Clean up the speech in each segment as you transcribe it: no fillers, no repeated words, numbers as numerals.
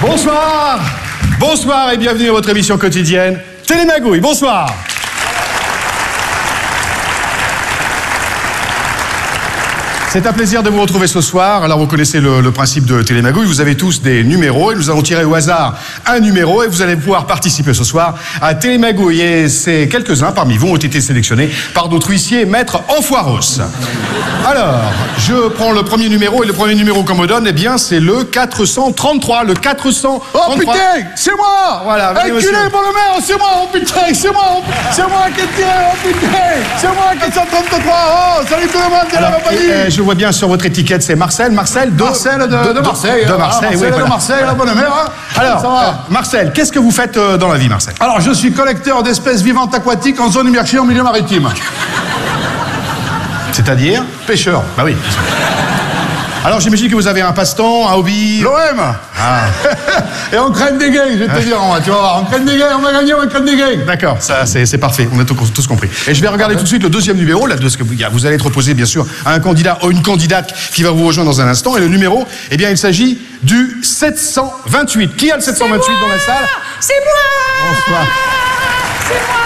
Bonsoir. Bonsoir et bienvenue à votre émission quotidienne Télémagouille. Bonsoir. C'est un plaisir de vous retrouver ce soir. Alors vous connaissez le principe de Télémagouille, vous avez tous des numéros et nous allons tirer au hasard un numéro et vous allez pouvoir participer ce soir à Télémagouille. Et c'est quelques-uns parmi vous ont été sélectionnés par notre huissier Maître Enfoiros. Alors, je prends le premier numéro et le premier numéro qu'on me donne, eh bien c'est le 433, le 433. Oh putain, c'est moi. Voilà, enculé, bon le maire, c'est moi, oh putain, c'est moi qui ai tiré, oh putain, c'est moi 433, oh, salut tout le monde, c'est la compagnie. Je vois bien sur votre étiquette, c'est Marcel de Marseille. De Marseille, oui, voilà. de Marseille, la bonne mère. Alors, Marcel, qu'est-ce que vous faites dans la vie, Marcel? Alors, je suis collecteur d'espèces vivantes aquatiques en zone immergée en milieu maritime. C'est-à-dire? Pêcheur. Bah oui. Alors, j'imagine que vous avez un passe-temps, un hobby. L'OM. Ah. Et on craint des gains, je vais te dire, tu vas voir. On craint des gains, on va gagner, on craint des gains. D'accord, ça c'est parfait, on a tous compris. Et je vais regarder tout de suite le deuxième numéro, là, de ce que vous allez être opposé bien sûr à un candidat ou une candidate qui va vous rejoindre dans un instant. Et le numéro, eh bien il s'agit du 728. Qui a le 728 dans la salle? C'est moi. Bonsoir. C'est moi.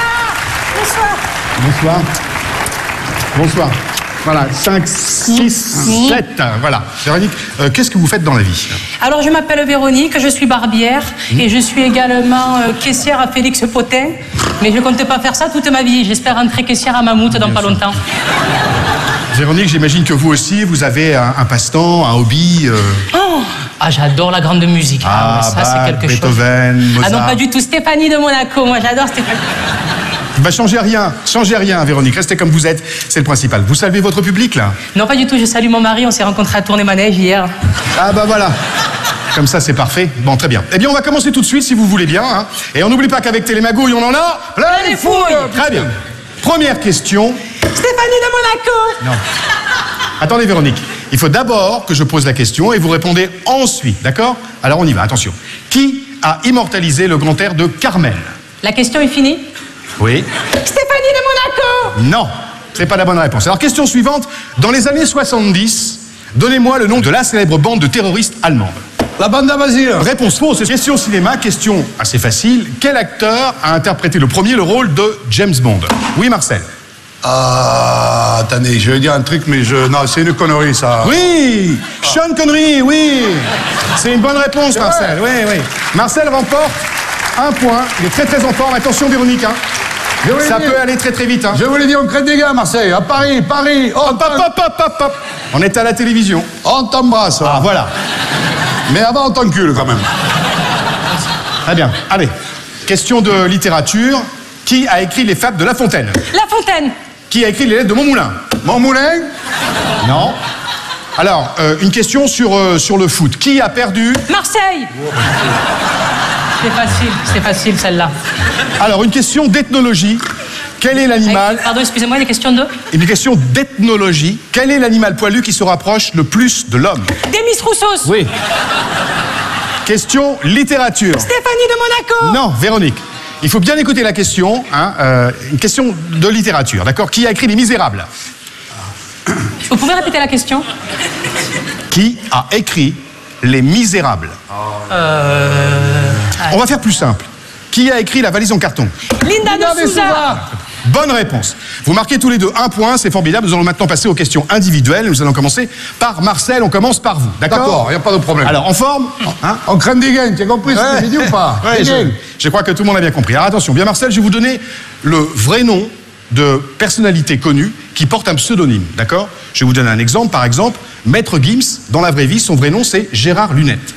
Bonsoir. Bonsoir. Voilà, 5, 6, 7, voilà. Véronique, qu'est-ce que vous faites dans la vie? Alors, je m'appelle Véronique, je suis barbière et je suis également caissière à Félix Potin. Mais je ne compte pas faire ça toute ma vie. J'espère rentrer caissière à Mammouth dans pas longtemps. Véronique, j'imagine que vous aussi, vous avez un passe-temps, un hobby. Ah, j'adore la grande musique. Ça, c'est quelque Beethoven, chose. Mozart. Ah non, pas du tout. Stéphanie de Monaco. Moi, j'adore Stéphanie. Bah, changez rien, Véronique. Restez comme vous êtes, c'est le principal. Vous saluez votre public, là? Non, pas du tout. Je salue mon mari. On s'est rencontrés à Tournai-Manège hier. Ah, bah voilà. Comme ça, c'est parfait. Bon, très bien. Eh bien, on va commencer tout de suite, si vous voulez bien. Hein. Et on n'oublie pas qu'avec Télémagouille, on en a plein les fouilles. Très bien. Première question. Stéphanie de Monaco. Non. Attendez, Véronique. Il faut d'abord que je pose la question et vous répondez ensuite, d'accord? Alors, on y va, attention. Qui a immortalisé le grand air de Carmel? La question est finie? Oui. Stéphanie de Monaco. Non, c'est pas la bonne réponse. Alors, question suivante. Dans les années 70, donnez-moi le nom de la célèbre bande de terroristes allemandes. La bande à Basile. Réponse fausse. Question cinéma, question assez facile. Quel acteur a interprété le premier le rôle de James Bond? Oui, Marcel. Ah, attendez, je vais dire un truc, mais non, c'est une connerie, ça. Oui, Sean Connery, oui. C'est une bonne réponse, Marcel. Oui, oui. Marcel remporte un point. Il est très, très en forme. Attention, Véronique, hein. Ça peut aller très, très vite, hein. Je vous l'ai dit, on crée des gars à Marseille, à Paris. Hop. On est à la télévision. On t'embrasse. Ah, voilà. Mais avant, on t'encule, quand même. Très bien. Allez, question de littérature. Qui a écrit les fables de La Fontaine? La Fontaine. Qui a écrit les lettres de Montmoulin? Montmoulin? Non. Alors, une question sur le foot. Qui a perdu? Marseille. C'est facile celle-là. Alors, une question d'ethnologie. Quel est l'animal... Pardon, excusez-moi, une question de... Une question d'ethnologie. Quel est l'animal poilu qui se rapproche le plus de l'homme? Demis Roussos. Oui. Question littérature. Stéphanie de Monaco. Non, Véronique. Il faut bien écouter la question. Hein, une question de littérature, d'accord? Qui a écrit Les Misérables? Vous pouvez répéter la question? Qui a écrit Les Misérables? On va faire plus simple. Qui a écrit La valise en carton? Linda de Souza. Bonne réponse. Vous marquez tous les deux un point, c'est formidable. Nous allons maintenant passer aux questions individuelles. Nous allons commencer par Marcel. On commence par vous, d'accord? D'accord, il n'y a pas de problème. Alors, en forme hein? On craint des gains, tu as compris ce que j'ai dit ou pas? Ouais, je crois que tout le monde a bien compris. Alors attention, bien Marcel, je vais vous donner le vrai nom de personnalité connue qui porte un pseudonyme, d'accord? Je vais vous donner un exemple. Par exemple, Maître Gims, dans la vraie vie, son vrai nom, c'est Gérard Lunette.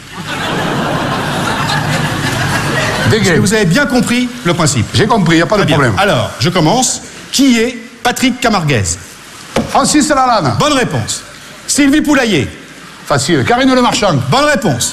Est-ce que vous avez bien compris le principe? J'ai compris, il n'y a pas de problème. Alors, je commence. Qui est Patrick Camarguez? Francis Lalanne. Bonne réponse. Sylvie Poulailler. Facile. Karine Le Marchand. Bonne réponse.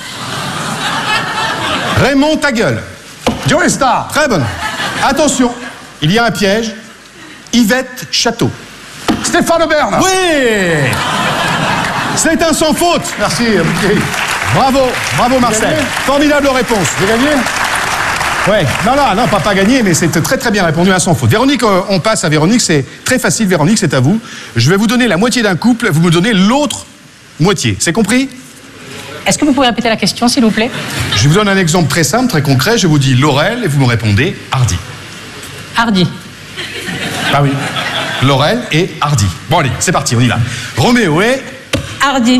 Raymond Tagueul. Joe Star. Très bonne. Attention, il y a un piège. Yvette Château. Stéphane Bern. Oui. C'est un sans faute. Merci. Bravo Marcel. Formidable réponse. J'ai gagné? Ouais, non, pas gagné, mais c'est très très bien répondu à sans faute. Véronique, on passe à Véronique, c'est très facile, Véronique, c'est à vous. Je vais vous donner la moitié d'un couple, vous me donnez l'autre moitié. C'est compris? Est-ce que vous pouvez répéter la question, s'il vous plaît? Je vous donne un exemple très simple, très concret. Je vous dis Laurel et vous me répondez Hardy. Hardy. Ah oui. Laurel et Hardy. Bon allez, c'est parti, on y va. Roméo et... Hardy.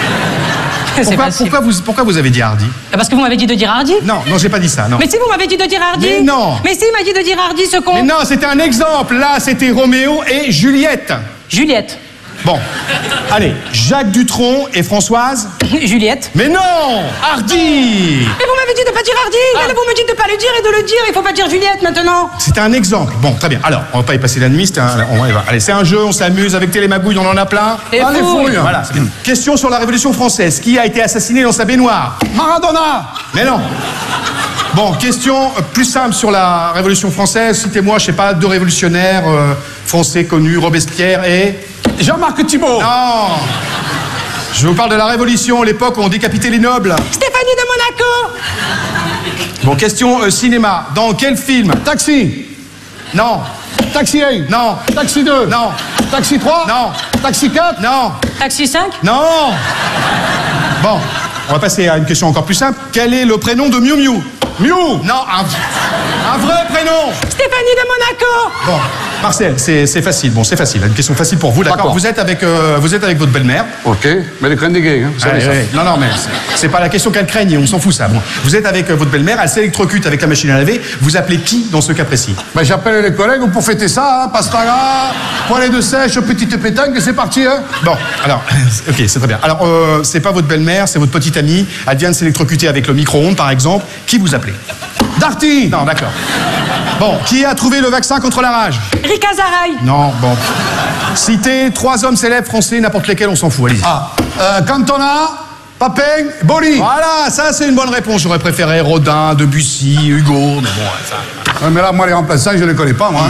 Pourquoi vous avez dit Hardy? Parce que vous m'avez dit de dire Hardy. Non, j'ai pas dit ça, non. Mais si vous m'avez dit de dire Hardy. Mais non. Mais si, il m'a dit de dire Hardy, ce con. Mais non, c'était un exemple. Là, c'était Roméo et Juliette. Juliette. Bon, allez, Jacques Dutronc et Françoise. Juliette. Mais non, Hardy. Mais vous m'avez dit de pas dire Hardy. Là, vous me dites de pas le dire et de le dire. Il faut pas dire Juliette maintenant. C'était un exemple. Bon, très bien. Alors, on va pas y passer la nuit. Allez, c'est un jeu, on s'amuse avec Télémagouille, on en a plein. Et Allez, fouille. Voilà, c'est bien. Question sur la Révolution française. Qui a été assassiné dans sa baignoire? Maradona. Mais non. Bon, question plus simple sur la Révolution française. Citez-moi, je sais pas, 2 révolutionnaires français connus, Robespierre et... Jean-Marc Thibault. Non. Je vous parle de la Révolution, l'époque où on décapitait les nobles. Stéphanie de Monaco. Bon, question cinéma. Dans quel film? Taxi. Non. Taxi 1. Non. Taxi 2. Non. Taxi 3. Non. Taxi 4. Non. Taxi 5. Non. Bon, on va passer à une question encore plus simple. Quel est le prénom de Miu Miu? Miu. Non, un vrai prénom. Stéphanie de Monaco. Bon, Marcel, c'est facile. Bon, c'est facile. Une question facile pour vous, d'accord? Vous êtes avec votre belle-mère. Ok, mais les craignent des gays, hein. Non, mais c'est pas la question qu'elle craigne, on s'en fout ça. Bon, vous êtes avec votre belle-mère, elle s'électrocute avec la machine à laver. Vous appelez qui dans ce cas précis? Ben, j'appelle les collègues pour fêter ça, hein. Pastaga, poêlée de sèche, petite pétanque, et c'est parti, hein. Bon, alors, ok, c'est très bien. Alors, c'est pas votre belle-mère, c'est votre petite amie. Elle vient de s'électrocuter avec le micro-ondes, par exemple. Qui vous appelez? Darty. Non, d'accord. Bon, qui a trouvé le vaccin contre la rage? Rika Zaraï. Non, bon. Citez 3 hommes célèbres français, n'importe lesquels, on s'en fout, allez-y. Cantona, Papin, Boli. Voilà, ça c'est une bonne réponse. J'aurais préféré Rodin, Debussy, Hugo, mais bon, ça... Ouais, mais là, moi, les remplaçants, je les connais pas, moi.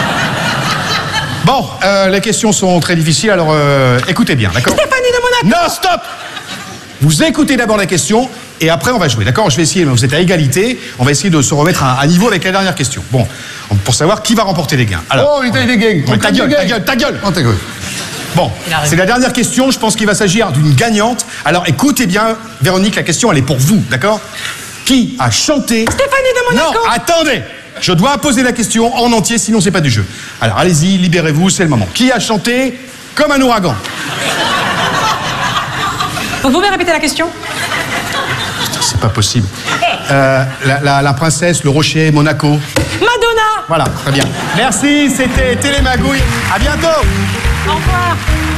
Bon, les questions sont très difficiles, alors écoutez bien, d'accord? Stéphanie de Monaco. Non, stop! Vous écoutez d'abord la question, et après on va jouer, d'accord? Je vais essayer, vous êtes à égalité, on va essayer de se remettre à niveau avec la dernière question. Bon, pour savoir qui va remporter les gains. Alors, Oh, il a des gains. ouais, ta gueule, ta gueule, ta gueule! Oh, ta gueule. Bon, c'est la dernière question, je pense qu'il va s'agir d'une gagnante. Alors écoutez bien, Véronique, la question elle est pour vous, d'accord? Qui a chanté... Stéphanie de Monaco. Non, attendez! Je dois poser la question en entier, sinon c'est pas du jeu. Alors allez-y, libérez-vous, c'est le moment. Qui a chanté Comme un ouragan? Vous pouvez répéter la question? C'est pas possible. La princesse, le rocher, Monaco. Madonna. Voilà, très bien. Merci, c'était Télémagouille. À bientôt. Au revoir.